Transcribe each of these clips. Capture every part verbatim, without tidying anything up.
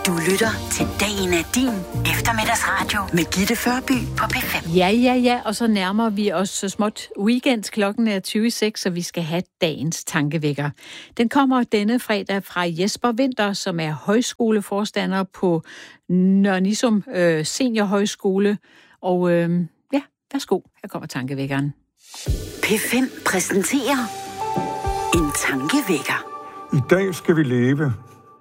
Du lytter til Dagen er din eftermiddagsradio med Gitte Førby på P fem. Ja, ja, ja, og så nærmer vi os så småt weekend. Klokken er tyve i seks, så vi skal have dagens tankevækker. Den kommer denne fredag fra Jesper Winther, som er højskoleforstander på Nørre Nissum øh, Seniorhøjskole. Og øh, ja, værsgo, her kommer tankevækkeren. P fem præsenterer en tankevækker. I dag skal vi leve.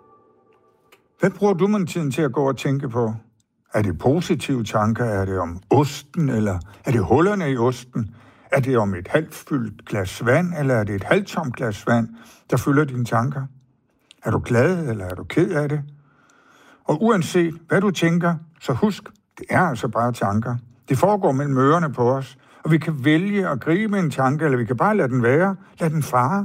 Hvad bruger du man tiden til at gå og tænke på? Er det positive tanker? Er det om osten, eller er det hullerne i osten? Er det om et halvt fyldt glas vand, eller er det et halvt tomt glas vand, der fylder dine tanker? Er du glad, eller er du ked af det? Og uanset hvad du tænker, så husk, det er altså bare tanker. Det foregår mellem ørerne på os, og vi kan vælge at gribe en tanke, eller vi kan bare lade den være, lade den fare.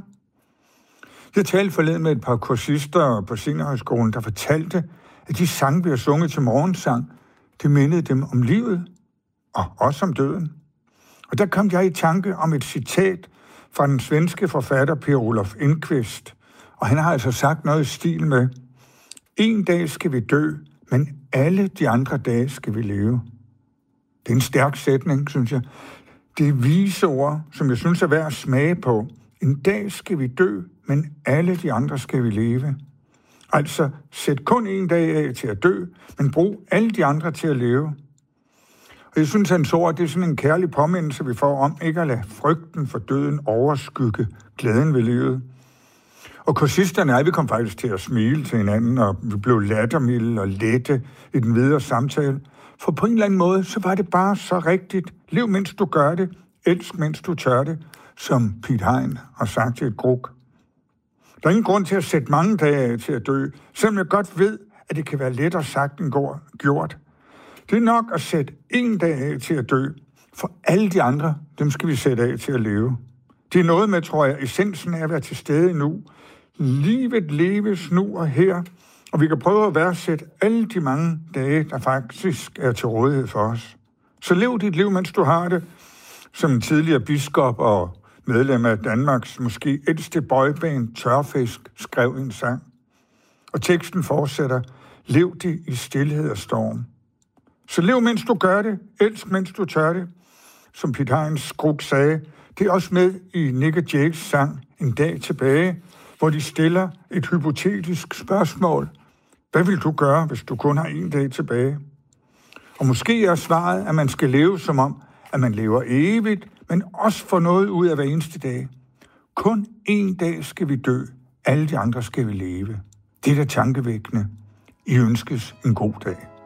Jeg talte forleden med et par kursister på Seniorhøjskolen, der fortalte, at de sange, vi har sunget til morgensang, det mindede dem om livet, og også om døden. Og der kom jeg i tanke om et citat fra den svenske forfatter Per-Olof Enquist, og han har altså sagt noget i stil med: en dag skal vi dø, men alle de andre dage skal vi leve. Det er en stærk sætning, synes jeg. Det er vise ord, som jeg synes er værd at smage på. En dag skal vi dø, men alle de andre skal vi leve. Altså, sæt kun en dag af til at dø, men brug alle de andre til at leve. Og jeg synes, hans ord, det er sådan en kærlig påmindelse, vi får om ikke at lade frygten for døden overskygge glæden ved livet. Og kursisterne og jeg, vi kom faktisk til at smile til hinanden, og vi blev lattermilde og lette i den videre samtale. For på en eller anden måde, så var det bare så rigtigt. Lev, mens du gør det. Elsk, mens du tør det, som Piet Hein har sagt til et gruk. Der er ingen grund til at sætte mange dage af til at dø, selvom jeg godt ved, at det kan være lettere sagt end gjort. Det er nok at sætte en dag af til at dø, for alle de andre, dem skal vi sætte af til at leve. Det er noget med, tror jeg, essensen af at være til stede nu. Livet leves nu og her, og vi kan prøve at værdsætte alle de mange dage, der faktisk er til rådighed for os. Så lev dit liv, mens du har det, som en tidligere biskop og medlem af Danmarks måske ældste boyband Tørfisk skrev en sang. Og teksten fortsætter: lev det i stilhed og storm. Så lev, mens du gør det. Elsk, mens du tør det. Som Piet Heins gruk sagde, det er også med i Nick Jake's sang En dag tilbage, hvor de stiller et hypotetisk spørgsmål. Hvad vil du gøre, hvis du kun har en dag tilbage? Og måske er svaret, at man skal leve som om, at man lever evigt, men også får noget ud af hver eneste dag. Kun en dag skal vi dø, alle de andre skal vi leve. Det er da tankevækkende. I ønskes en god dag.